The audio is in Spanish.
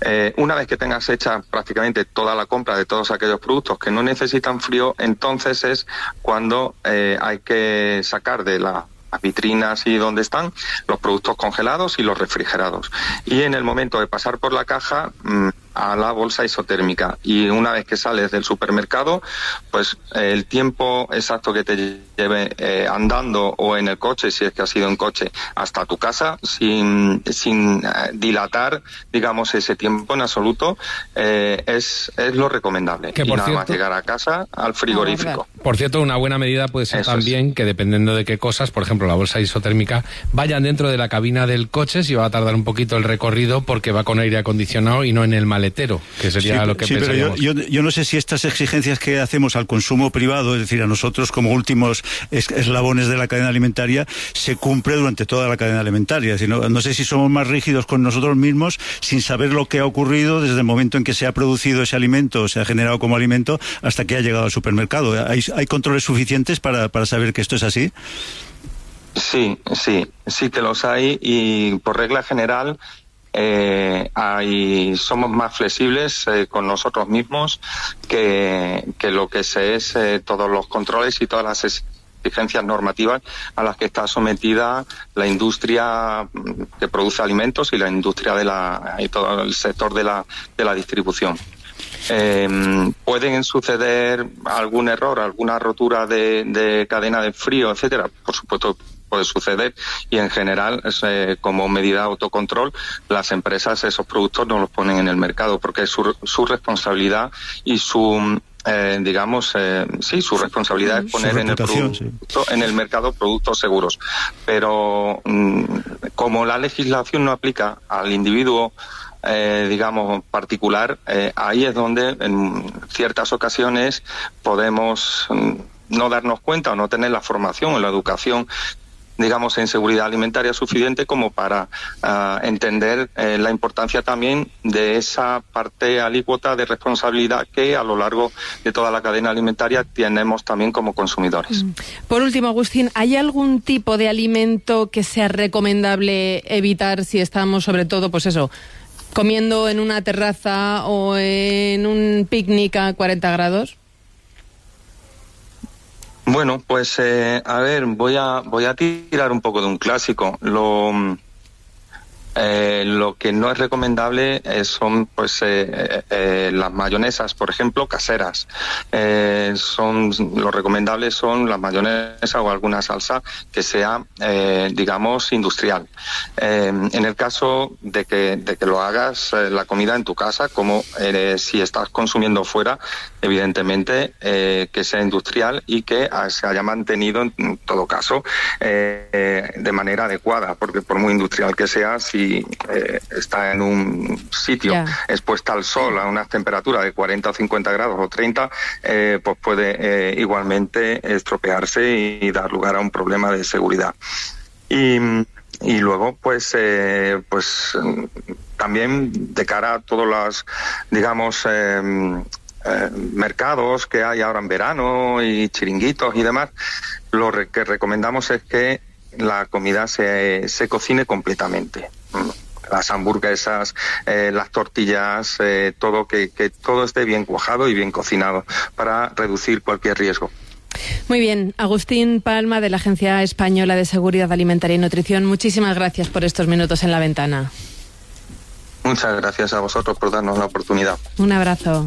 Una vez que tengas hecha prácticamente toda la compra de todos aquellos productos que no necesitan frío, entonces es cuando hay que sacar de las vitrinas y donde están los productos congelados y los refrigerados. Y en el momento de pasar por la caja a la bolsa isotérmica. Y una vez que sales del supermercado, pues el tiempo exacto que te lleve andando o en el coche, si es que has ido en coche, hasta tu casa, sin dilatar, digamos, ese tiempo en absoluto, es lo recomendable. Que, y nada cierto, más llegar a casa al frigorífico. Por cierto, una buena medida puede ser también que, dependiendo de qué cosas, por ejemplo, la bolsa isotérmica, vayan dentro de la cabina del coche, si va a tardar un poquito el recorrido, porque va con aire acondicionado y no en el maletero, que sería lo que pensaríamos. Pero yo no sé si estas exigencias que hacemos al consumo privado, es decir, a nosotros como últimos eslabones de la cadena alimentaria, se cumple durante toda la cadena alimentaria. Es decir, no sé si somos más rígidos con nosotros mismos sin saber lo que ha ocurrido desde el momento en que se ha producido ese alimento, se ha generado como alimento, hasta que ha llegado al supermercado. ¿Hay controles suficientes para saber que esto es así? Sí que los hay, y por regla general somos más flexibles con nosotros mismos que lo que es todos los controles y todas las exigencias normativas a las que está sometida la industria que produce alimentos y la industria y todo el sector de la distribución. ¿Pueden suceder algún error, alguna rotura de cadena de frío, etcétera? Por supuesto, puede suceder, y en general, como medida de autocontrol, las empresas esos productos no los ponen en el mercado, porque es su responsabilidad y su responsabilidad es poner en el mercado productos seguros. Pero como la legislación no aplica al individuo particular, ahí es donde en ciertas ocasiones podemos no darnos cuenta o no tener la formación o la educación, digamos, en seguridad alimentaria suficiente como para entender la importancia también de esa parte alícuota de responsabilidad que a lo largo de toda la cadena alimentaria tenemos también como consumidores. Por último, Agustín, ¿hay algún tipo de alimento que sea recomendable evitar si estamos, sobre todo, pues eso, comiendo en una terraza o en un picnic a 40 grados? Bueno, pues voy a tirar un poco de un clásico. Lo que no es recomendable son las mayonesas, por ejemplo, caseras. Lo recomendable son las mayonesas o alguna salsa que sea, industrial. En el caso de que lo hagas la comida en tu casa, como si estás consumiendo fuera, evidentemente que sea industrial y que se haya mantenido en todo caso de manera adecuada, porque por muy industrial que sea, si está en un sitio expuesta al sol a unas temperaturas de 40 o 50 grados o 30, pues puede igualmente estropearse y dar lugar a un problema de seguridad. Y luego, también de cara a todos los, mercados que hay ahora en verano y chiringuitos y demás, lo que recomendamos es que la comida se cocine completamente. Las hamburguesas, las tortillas, todo que todo esté bien cuajado y bien cocinado para reducir cualquier riesgo. Muy bien, Agustín Palma, de la Agencia Española de Seguridad Alimentaria y Nutrición, muchísimas gracias por estos minutos en La Ventana. Muchas gracias a vosotros por darnos la oportunidad. Un abrazo.